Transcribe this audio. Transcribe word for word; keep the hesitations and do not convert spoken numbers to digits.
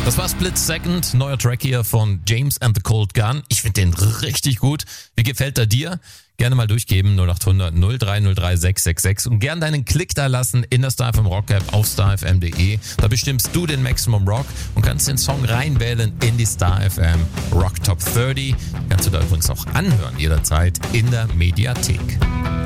Das war Split Second, neuer Track hier von James and the Cold Gun. Ich finde den richtig gut. Wie gefällt er dir? Gerne mal durchgeben, null acht hundert null drei null drei sechs sechs sechs und gern deinen Klick da lassen in der Star F M Rock App auf star f m punkt de. Da bestimmst du den Maximum Rock und kannst den Song reinwählen in die Star F M Rock Top dreißig. Kannst du da übrigens auch anhören jederzeit in der Mediathek.